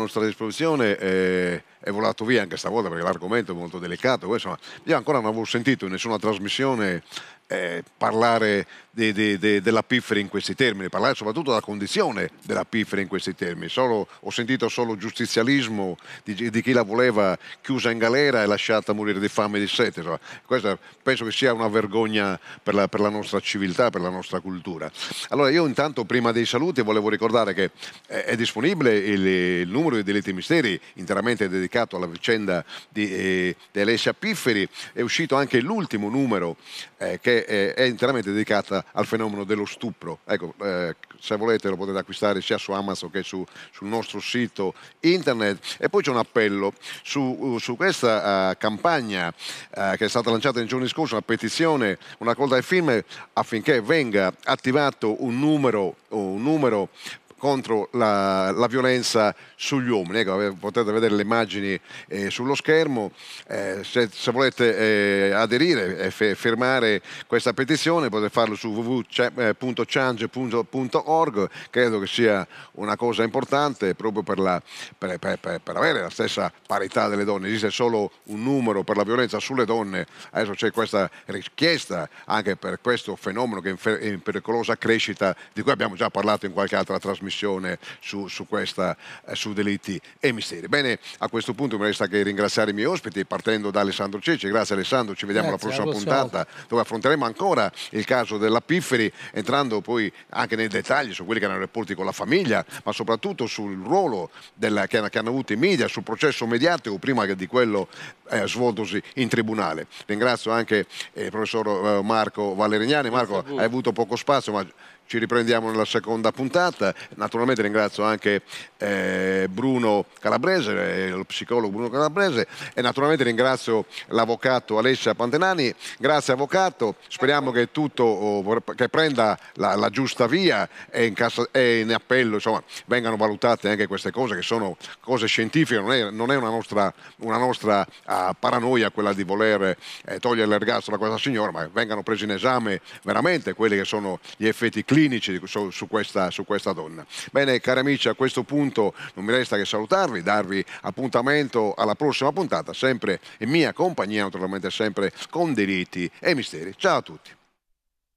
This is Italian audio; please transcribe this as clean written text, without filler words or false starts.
nostra disposizione è volato via anche stavolta perché l'argomento è molto delicato. Poi, insomma, io ancora non avevo sentito in nessuna trasmissione parlare della PIFRE in questi termini, parlare soprattutto della condizione della PIFRE in questi termini. Ho sentito solo giustizialismo di chi la voleva chiusa in galera e lasciata morire di fame e di sete. Insomma, questa penso che sia una vergogna per la nostra civiltà, per la nostra cultura. Allora io intanto prima dei saluti volevo ricordare che è disponibile il numero di Delitti e Misteri interamente dedicato alla vicenda di Alessia Pifferi. È uscito anche l'ultimo numero che è interamente dedicata al fenomeno dello stupro. Ecco, se volete lo potete acquistare sia su Amazon che sul nostro sito internet. E poi c'è un appello su questa campagna che è stata lanciata nei giorni scorsi, una petizione, una raccolta di firme affinché venga attivato un numero contro la violenza sugli uomini. Ecco, potete vedere le immagini sullo schermo. Se volete aderire e firmare questa petizione potete farlo su www.change.org. Credo che sia una cosa importante proprio per avere la stessa parità delle donne. Esiste solo un numero per la violenza sulle donne, adesso c'è questa richiesta anche per questo fenomeno che è in pericolosa crescita, di cui abbiamo già parlato in qualche altra trasmissione su Delitti e Misteri. Bene, a questo punto mi resta che ringraziare i miei ospiti, partendo da Alessandro Cecci. Grazie Alessandro, ci vediamo alla prossima puntata dove affronteremo ancora il caso della Pifferi, entrando poi anche nei dettagli su quelli che erano i rapporti con la famiglia, ma soprattutto sul ruolo che hanno avuto i media, sul processo mediatico prima di quello svoltosi in tribunale. Ringrazio anche il professor Marco Valerignani. Marco, hai avuto poco spazio, ma ci riprendiamo nella seconda puntata. Naturalmente ringrazio anche Bruno Calabrese, lo psicologo Bruno Calabrese, e naturalmente ringrazio l'avvocato Alessia Pantenani. Grazie avvocato, speriamo che tutto che prenda la giusta via e in appello insomma vengano valutate anche queste cose che sono cose scientifiche, non è una nostra paranoia quella di voler togliere l'ergastolo a questa signora, ma vengano presi in esame veramente quelli che sono gli effetti clinici su questa donna. Bene, cari amici, a questo punto non mi resta che salutarvi, darvi appuntamento alla prossima puntata, sempre in mia compagnia, naturalmente sempre con Delitti e Misteri. Ciao a tutti.